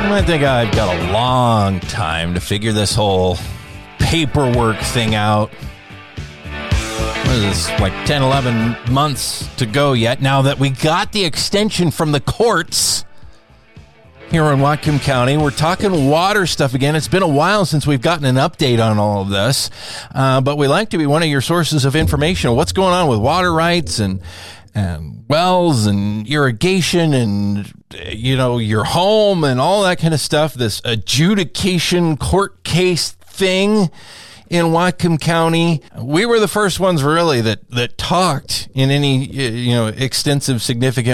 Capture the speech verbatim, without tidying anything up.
I think I've got a long time to figure this whole paperwork thing out. What is this, like ten, eleven months to go yet, now that we got the extension from the courts here in Whatcom County. We're talking water stuff again. It's been a while since we've gotten an update on all of this, uh, but we like to be one of your sources of information on what's going on with water rights and, and wells and irrigation and, you know, your home and all that kind of stuff. This adjudication court case thing in Whatcom County. We were the first ones really that, that talked in any, you know, extensive, significant